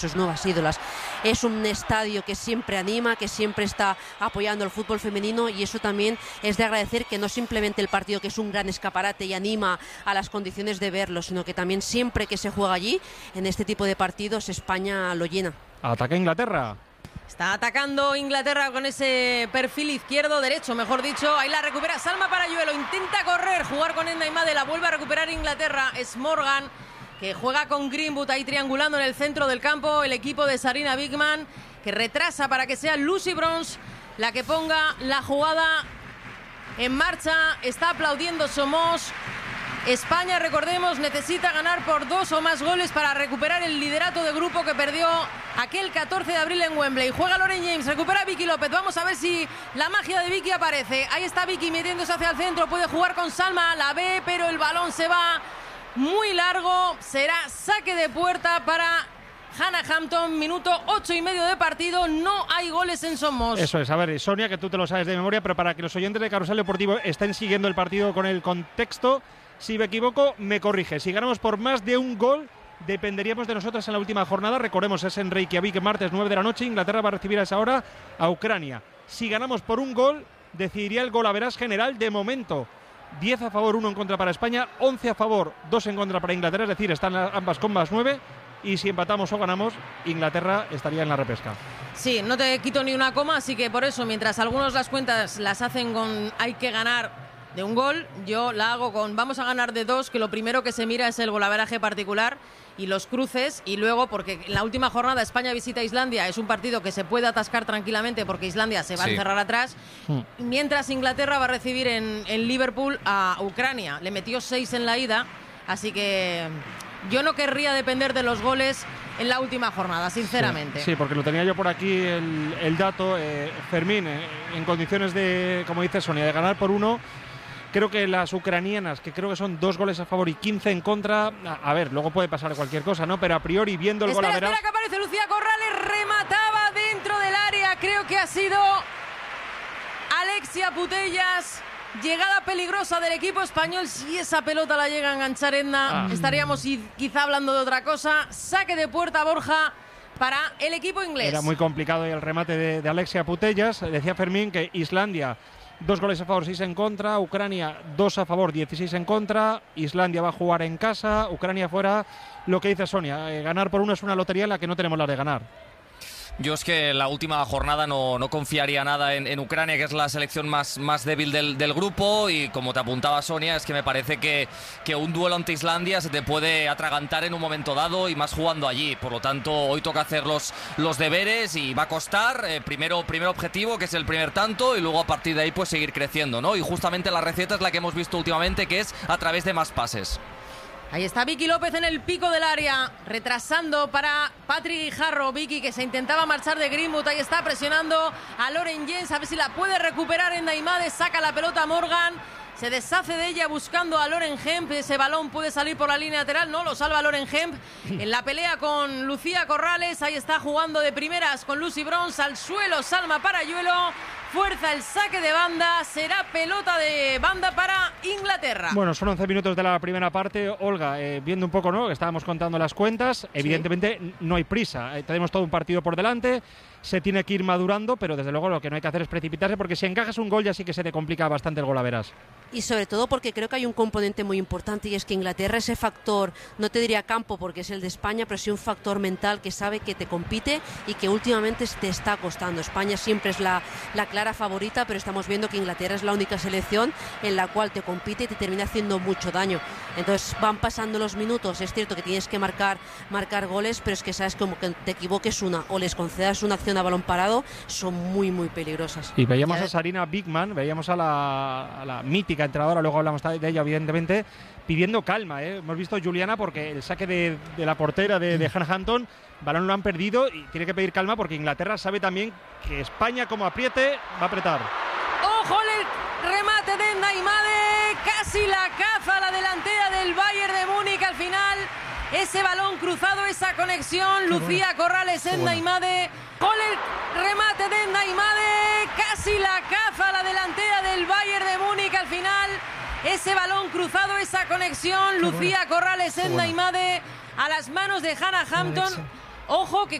sus nuevas ídolas. Es un estadio que siempre anima, que siempre está apoyando el fútbol femenino, y eso también es de agradecer, que no simplemente el partido, que es un gran escaparate y anima a las condiciones de verlo, sino que también siempre que se juega allí, en este tipo de partidos, España lo llena. Ataca Inglaterra. Está atacando Inglaterra con ese perfil izquierdo-derecho, mejor dicho. Ahí la recupera Salma Parayuelo, intenta correr, jugar con Enda Imade, la vuelve a recuperar Inglaterra. Es Morgan, que juega con Greenwood ahí triangulando en el centro del campo. El equipo de Sarina Bigman, que retrasa para que sea Lucy Bronze la que ponga la jugada en marcha. Está aplaudiendo Somos. España, recordemos, necesita ganar por 2 o más goles para recuperar el liderato de grupo que perdió aquel 14 de abril en Wembley. Juega Lauren James, recupera Vicky López. Vamos a ver si la magia de Vicky aparece. Ahí está Vicky metiéndose hacia el centro. Puede jugar con Salma, la ve, pero el balón se va muy largo. Será saque de puerta para Hannah Hampton. Minuto 8,5 de partido. No hay goles en Somos. Eso es. A ver, Sonia, que tú te lo sabes de memoria, pero para que los oyentes de Carrusel Deportivo estén siguiendo el partido con el contexto, si me equivoco, me corrige. Si ganamos por más de un gol, dependeríamos de nosotros en la última jornada. Recordemos, es en Reykjavik, martes 9 de la noche. Inglaterra va a recibir a esa hora a Ucrania. Si ganamos por un gol, decidiría el golaveras general. De momento, 10 a favor, 1 en contra para España, 11 a favor, 2 en contra para Inglaterra. Es decir, están ambas con más 9. Y si empatamos o ganamos, Inglaterra estaría en la repesca. Sí, no te quito ni una coma, así que por eso, mientras algunos las cuentas las hacen con hay que ganar de un gol, yo la hago con vamos a ganar de 2, que lo primero que se mira es el golaveraje particular y los cruces, y luego, porque en la última jornada España visita Islandia, es un partido que se puede atascar tranquilamente porque Islandia se va a encerrar atrás, mientras Inglaterra va a recibir en Liverpool a Ucrania. Le metió 6 en la ida, así que yo no querría depender de los goles en la última jornada, sinceramente. Sí, porque lo tenía yo por aquí el dato. Fermín, en condiciones de, como dice Sonia, de ganar por 1. Creo que las ucranianas, que creo que son 2 goles a favor y 15 en contra, a ver, luego puede pasar cualquier cosa, ¿no? Pero a priori, viendo el golaveras... Espera, que aparece Lucía Corrales, remataba dentro del área, creo que ha sido Alexia Putellas. Llegada peligrosa del equipo español. Si esa pelota la llega a enganchar Edna, estaríamos quizá hablando de otra cosa. Saque de puerta, Borja, para el equipo inglés. Era muy complicado el remate de Alexia Putellas. Decía Fermín que Islandia, 2 goles a favor, 6 en contra. Ucrania, 2 a favor, 16 en contra. Islandia va a jugar en casa. Ucrania fuera. Lo que dice Sonia, ganar por 1 es una lotería en la que no tenemos la de ganar. Yo es que la última jornada no confiaría nada en Ucrania, que es la selección más débil del grupo, y como te apuntaba Sonia, es que me parece que un duelo ante Islandia se te puede atragantar en un momento dado, y más jugando allí. Por lo tanto, hoy toca hacer los deberes y va a costar. Primero objetivo, que es el primer tanto, y luego a partir de ahí pues seguir creciendo, ¿no? Y justamente la receta es la que hemos visto últimamente, que es a través de más pases. Ahí está Vicky López en el pico del área, retrasando para Patrick Guijarro. Vicky, que se intentaba marchar de Greenwood, ahí está presionando a Lauren James, a ver si la puede recuperar Enda Imade. Saca la pelota Morgan, se deshace de ella buscando a Lauren Hemp. Ese balón puede salir por la línea lateral, no, lo salva Lauren Hemp. En la pelea con Lucía Corrales, ahí está jugando de primeras con Lucy Bronze, al suelo Salma Parayuelo. Fuerza el saque de banda, será pelota de banda para Inglaterra. Bueno, son 11 minutos de la primera parte. Olga, viendo un poco, ¿no?, que estábamos contando las cuentas, evidentemente no hay prisa. Tenemos todo un partido por delante, se tiene que ir madurando, pero desde luego lo que no hay que hacer es precipitarse, porque si encajas un gol ya sí que se te complica bastante el golaveras. Y sobre todo porque creo que hay un componente muy importante, y es que Inglaterra, ese factor, no te diría campo porque es el de España, pero sí un factor mental, que sabe que te compite y que últimamente te está costando. España siempre es la clara favorita, pero estamos viendo que Inglaterra es la única selección en la cual te compite y te termina haciendo mucho daño. Entonces van pasando los minutos, es cierto que tienes que marcar goles, pero es que sabes, como que te equivoques una o les concedas una acción a balón parado, son muy muy peligrosas. Y veíamos a Sarina Bigman, veíamos a la mítica entrenadora, luego hablamos de ella evidentemente, pidiendo calma, ¿eh? Hemos visto Juliana, porque el saque de la portera de Hannah Hampton, balón lo han perdido y tiene que pedir calma, porque Inglaterra sabe también que España, como apriete, va a apretar. ¡Ojo el remate de Enda Imade! Casi la caza la delantera del Bayern de Múnich al final. Ese balón cruzado, esa conexión, Lucía Corrales, Enda Imade. ¡Gol el remate de Enda Imade! Casi la caza la delantera del Bayern de Múnich al final. Ese balón cruzado, esa conexión, Lucía Corrales, Enda Imade, a las manos de Hannah Hampton. Ojo que